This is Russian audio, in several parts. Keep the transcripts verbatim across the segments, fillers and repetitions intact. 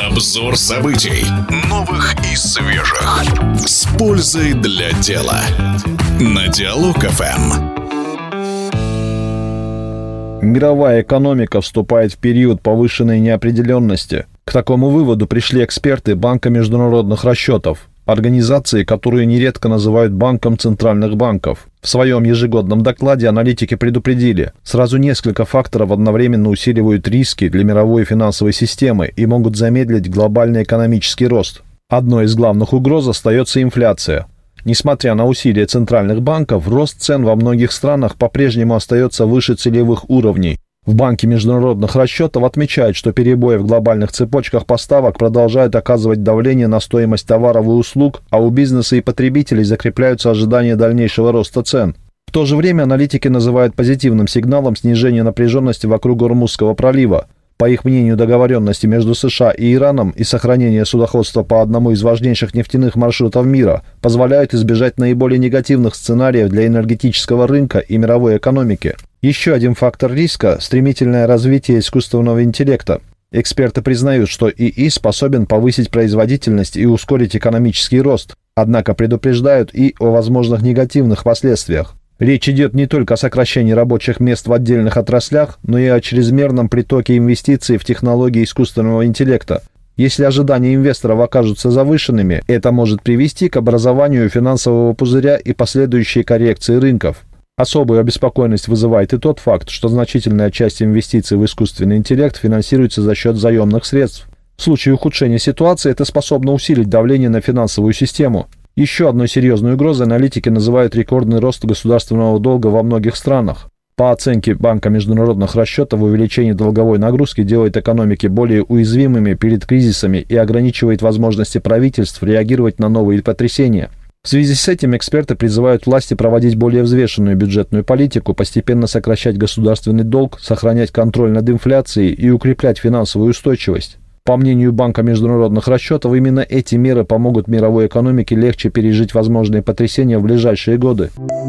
Обзор событий, новых и свежих, с пользой для дела. На Диалог эф эм. Мировая экономика вступает в период повышенной неопределенности. К такому выводу пришли эксперты Банка международных расчетов, организации, которую нередко называют Банком центральных банков. В своем ежегодном докладе аналитики предупредили, сразу несколько факторов одновременно усиливают риски для мировой финансовой системы и могут замедлить глобальный экономический рост. Одной из главных угроз остается инфляция. Несмотря на усилия центральных банков, рост цен во многих странах по-прежнему остается выше целевых уровней. В Банке международных расчетов отмечают, что перебои в глобальных цепочках поставок продолжают оказывать давление на стоимость товаров и услуг, а у бизнеса и потребителей закрепляются ожидания дальнейшего роста цен. В то же время аналитики называют позитивным сигналом снижение напряженности вокруг Гормузского пролива. По их мнению, договоренности между США и Ираном и сохранение судоходства по одному из важнейших нефтяных маршрутов мира позволяют избежать наиболее негативных сценариев для энергетического рынка и мировой экономики. Еще один фактор риска – стремительное развитие искусственного интеллекта. Эксперты признают, что ИИ способен повысить производительность и ускорить экономический рост, однако предупреждают и о возможных негативных последствиях. Речь идет не только о сокращении рабочих мест в отдельных отраслях, но и о чрезмерном притоке инвестиций в технологии искусственного интеллекта. Если ожидания инвесторов окажутся завышенными, это может привести к образованию финансового пузыря и последующей коррекции рынков. Особую обеспокоенность вызывает и тот факт, что значительная часть инвестиций в искусственный интеллект финансируется за счет заемных средств. В случае ухудшения ситуации это способно усилить давление на финансовую систему. Еще одной серьезной угрозой аналитики называют рекордный рост государственного долга во многих странах. По оценке Банка международных расчетов, увеличение долговой нагрузки делает экономики более уязвимыми перед кризисами и ограничивает возможности правительств реагировать на новые потрясения. В связи с этим эксперты призывают власти проводить более взвешенную бюджетную политику, постепенно сокращать государственный долг, сохранять контроль над инфляцией и укреплять финансовую устойчивость. По мнению Банка международных расчетов, именно эти меры помогут мировой экономике легче пережить возможные потрясения в ближайшие годы.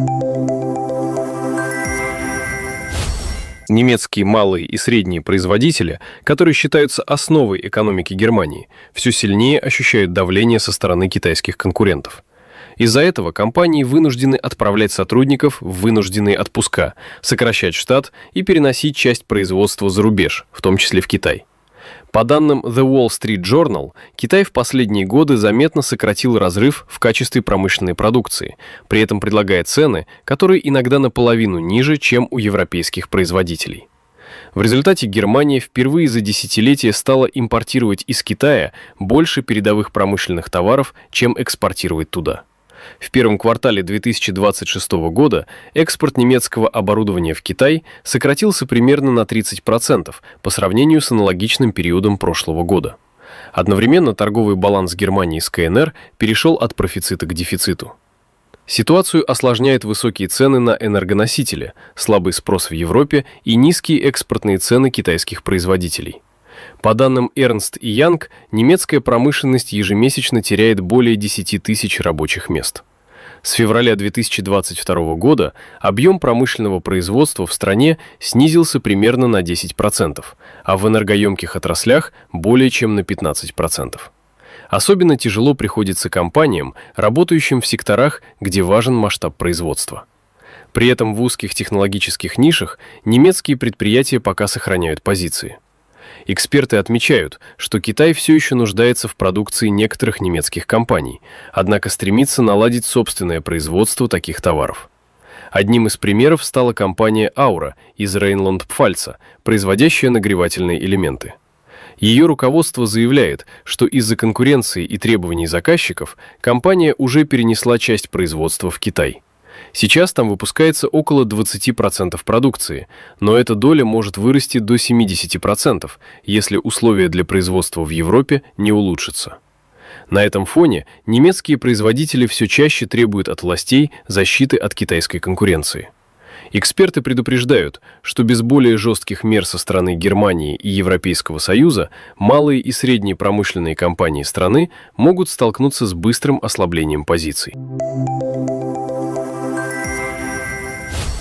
Немецкие малые и средние производители, которые считаются основой экономики Германии, все сильнее ощущают давление со стороны китайских конкурентов. Из-за этого компании вынуждены отправлять сотрудников в вынужденные отпуска, сокращать штат и переносить часть производства за рубеж, в том числе в Китай. По данным The Wall Street Journal, Китай в последние годы заметно сократил разрыв в качестве промышленной продукции, при этом предлагая цены, которые иногда наполовину ниже, чем у европейских производителей. В результате Германия впервые за десятилетия стала импортировать из Китая больше передовых промышленных товаров, чем экспортировать туда. В первом квартале две тысячи двадцать шестого года экспорт немецкого оборудования в Китай сократился примерно на тридцать процентов по сравнению с аналогичным периодом прошлого года. Одновременно торговый баланс Германии с КНР перешел от профицита к дефициту. Ситуацию осложняют высокие цены на энергоносители, слабый спрос в Европе и низкие экспортные цены китайских производителей. По данным Эрнст и Янг, немецкая промышленность ежемесячно теряет более десяти тысяч рабочих мест. С февраля две тысячи двадцать второго года объем промышленного производства в стране снизился примерно на десять процентов, а в энергоемких отраслях более чем на пятнадцать процентов. Особенно тяжело приходится компаниям, работающим в секторах, где важен масштаб производства. При этом в узких технологических нишах немецкие предприятия пока сохраняют позиции. Эксперты отмечают, что Китай все еще нуждается в продукции некоторых немецких компаний, однако стремится наладить собственное производство таких товаров. Одним из примеров стала компания Aura из Рейнланд-Пфальца, производящая нагревательные элементы. Ее руководство заявляет, что из-за конкуренции и требований заказчиков компания уже перенесла часть производства в Китай. Сейчас там выпускается около двадцати процентов продукции, но эта доля может вырасти до семидесяти процентов, если условия для производства в Европе не улучшатся. На этом фоне немецкие производители все чаще требуют от властей защиты от китайской конкуренции. Эксперты предупреждают, что без более жестких мер со стороны Германии и Европейского Союза малые и средние промышленные компании страны могут столкнуться с быстрым ослаблением позиций.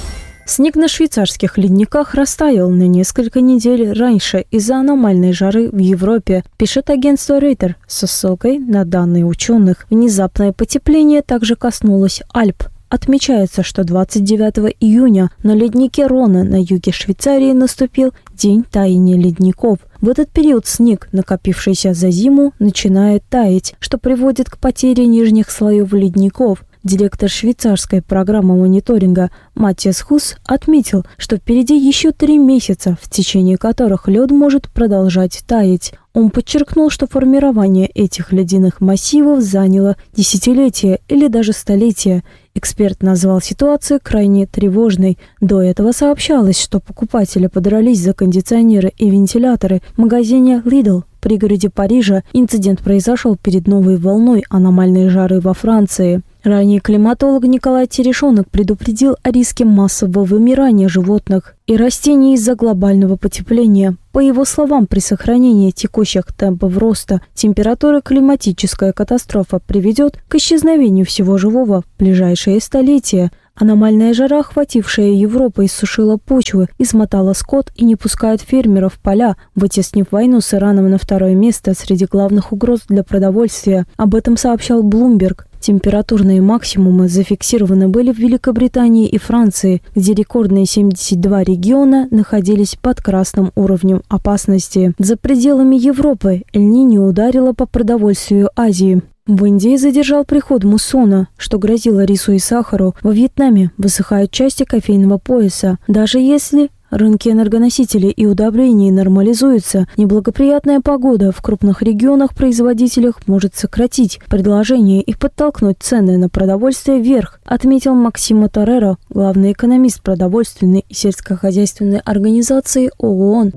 Снег на швейцарских ледниках растаял на несколько недель раньше из-за аномальной жары в Европе, пишет агентство Рейтер со ссылкой на данные ученых. Внезапное потепление также коснулось Альп. Отмечается, что двадцать девятого июня на леднике Рона на юге Швейцарии наступил день таяния ледников. В этот период снег, накопившийся за зиму, начинает таять, что приводит к потере нижних слоев ледников. Директор швейцарской программы мониторинга Матиас Хус отметил, что впереди еще три месяца, в течение которых лед может продолжать таять. Он подчеркнул, что формирование этих ледяных массивов заняло десятилетия или даже столетия. Эксперт назвал ситуацию крайне тревожной. До этого сообщалось, что покупатели подрались за кондиционеры и вентиляторы в магазине Lidl в пригороде Парижа. Инцидент произошел перед новой волной аномальной жары во Франции. Ранее климатолог Николай Терешонок предупредил о риске массового вымирания животных и растений из-за глобального потепления. По его словам, при сохранении текущих темпов роста температуры климатическая катастрофа приведет к исчезновению всего живого в ближайшие столетия. Аномальная жара, охватившая Европу, иссушила почвы, измотала скот и не пускает фермеров в поля, вытеснив войну с Ираном на второе место среди главных угроз для продовольствия. Об этом сообщал Bloomberg. Температурные максимумы зафиксированы были в Великобритании и Франции, где рекордные семьдесят два региона находились под красным уровнем опасности. За пределами Европы Эль-Ниньо ударила по продовольствию Азии. В Индии задержал приход муссона, что грозило рису и сахару. Во Вьетнаме высыхают части кофейного пояса. Даже если рынки энергоносителей и удобрений нормализуются, неблагоприятная погода в крупных регионах-производителях может сократить предложение и подтолкнуть цены на продовольствие вверх, отметил Максимо Тореро, главный экономист продовольственной и сельскохозяйственной организации ООН.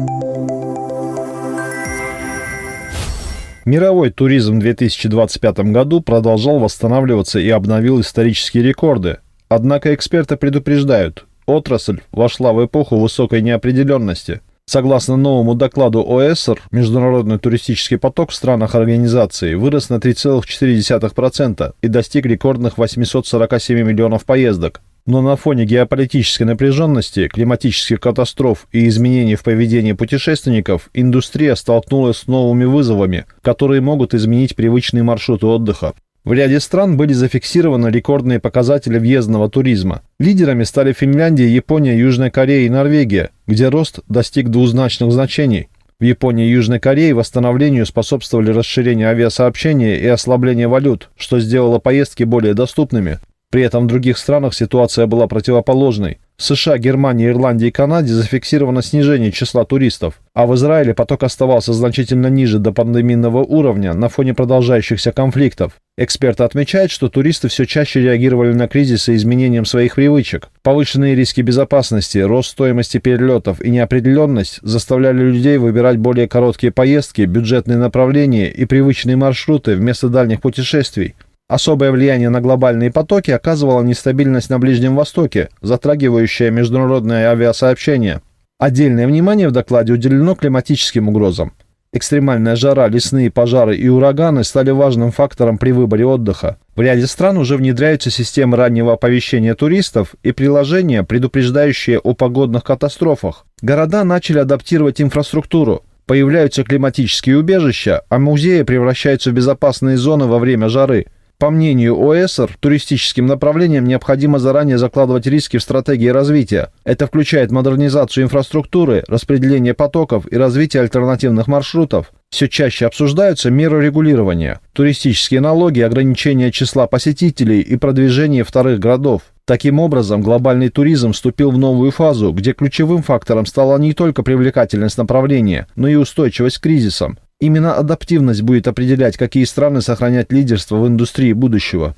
Мировой туризм в две тысячи двадцать пятом году продолжал восстанавливаться и обновил исторические рекорды. Однако эксперты предупреждают, отрасль вошла в эпоху высокой неопределенности. Согласно новому докладу ОЭСР, международный туристический поток в странах организации вырос на три целых четыре десятых процента и достиг рекордных восемьсот сорок семь миллионов поездок. Но на фоне геополитической напряженности, климатических катастроф и изменений в поведении путешественников индустрия столкнулась с новыми вызовами, которые могут изменить привычные маршруты отдыха. В ряде стран были зафиксированы рекордные показатели въездного туризма. Лидерами стали Финляндия, Япония, Южная Корея и Норвегия, где рост достиг двузначных значений. В Японии и Южной Корее восстановлению способствовали расширение авиасообщения и ослабление валют, что сделало поездки более доступными. При этом в других странах ситуация была противоположной. В США, Германии, Ирландии и Канаде зафиксировано снижение числа туристов, а в Израиле поток оставался значительно ниже допандемийного уровня на фоне продолжающихся конфликтов. Эксперты отмечают, что туристы все чаще реагировали на кризисы изменением своих привычек. Повышенные риски безопасности, рост стоимости перелетов и неопределенность заставляли людей выбирать более короткие поездки, бюджетные направления и привычные маршруты вместо дальних путешествий. Особое влияние на глобальные потоки оказывала нестабильность на Ближнем Востоке, затрагивающая международное авиасообщение. Отдельное внимание в докладе уделено климатическим угрозам. Экстремальная жара, лесные пожары и ураганы стали важным фактором при выборе отдыха. В ряде стран уже внедряются системы раннего оповещения туристов и приложения, предупреждающие о погодных катастрофах. Города начали адаптировать инфраструктуру. Появляются климатические убежища, а музеи превращаются в безопасные зоны во время жары. По мнению ОЭСР, туристическим направлениям необходимо заранее закладывать риски в стратегии развития. Это включает модернизацию инфраструктуры, распределение потоков и развитие альтернативных маршрутов. Все чаще обсуждаются меры регулирования, туристические налоги, ограничение числа посетителей и продвижение вторых городов. Таким образом, глобальный туризм вступил в новую фазу, где ключевым фактором стала не только привлекательность направления, но и устойчивость к кризисам. Именно адаптивность будет определять, какие страны сохранят лидерство в индустрии будущего.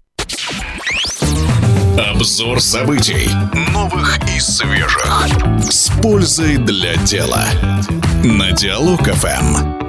Обзор событий, новых и свежих, с пользой для дела. На Диалог эф эм.